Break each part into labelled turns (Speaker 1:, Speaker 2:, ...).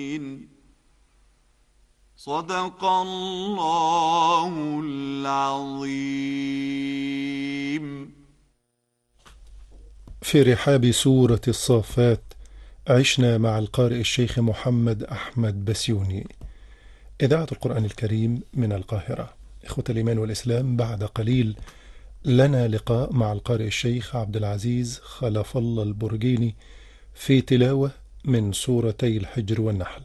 Speaker 1: صدق الله العظيم.
Speaker 2: في رحاب سورة الصافات عشنا مع القارئ الشيخ محمد أحمد بسيوني، إذاعة القرآن الكريم من القاهرة. إخوة الإيمان والإسلام، بعد قليل لنا لقاء مع القارئ الشيخ عبد العزيز خلف الله البرجيني في تلاوة من سورتي الحجر والنحل.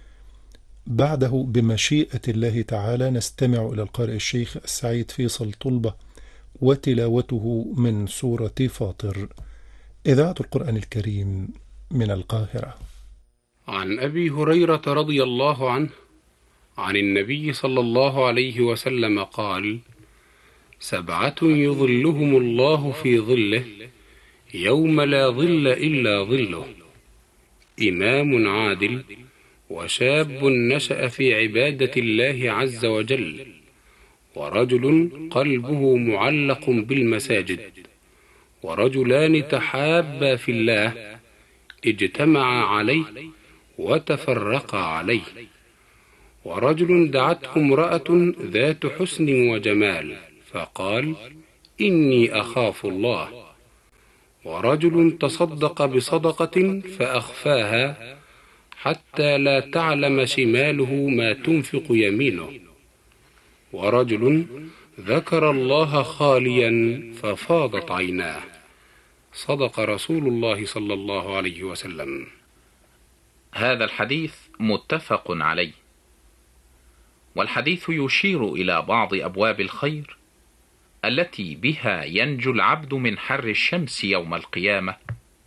Speaker 2: بعده بمشيئة الله تعالى نستمع إلى القارئ الشيخ السعيد فيصل طلبة وتلاوته من سورة فاطر. إذاعة القرآن الكريم من القاهرة.
Speaker 3: عن أبي هريرة رضي الله عنه عن النبي صلى الله عليه وسلم قال: 7 يظلهم الله في ظله يوم لا ظل إلا ظله: إمام عادل، وشاب نشأ في عبادة الله عز وجل، ورجل قلبه معلق بالمساجد، ورجلان تحابا في الله اجتمعا عليه وتفرقا عليه، ورجل دعته امرأة ذات حسن وجمال فقال: إني أخاف الله، ورجل تصدق بصدقة فأخفاها حتى لا تعلم شماله ما تنفق يمينه، ورجل ذكر الله خاليا ففاضت عيناه. صدق رسول الله صلى الله عليه وسلم.
Speaker 4: هذا الحديث متفق عليه، والحديث يشير إلى بعض أبواب الخير التي بها ينجو العبد من حر الشمس يوم القيامة،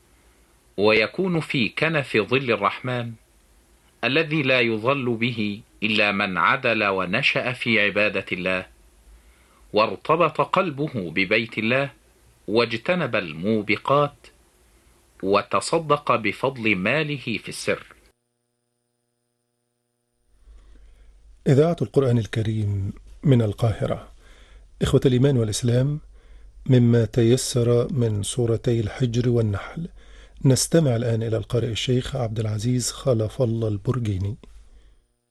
Speaker 4: ويكون في كنف ظل الرحمن الذي لا يظل به إلا من عدل ونشأ في عبادة الله، وارتبط قلبه ببيت الله، واجتنب الموبقات، وتصدق بفضل ماله في السر.
Speaker 2: إذاعة القرآن الكريم من القاهرة. إخوة الإيمان والإسلام، مما تيسر من سورتي الحجر والنحل نستمع الآن إلى القارئ الشيخ عبد العزيز خلف الله البرجيني.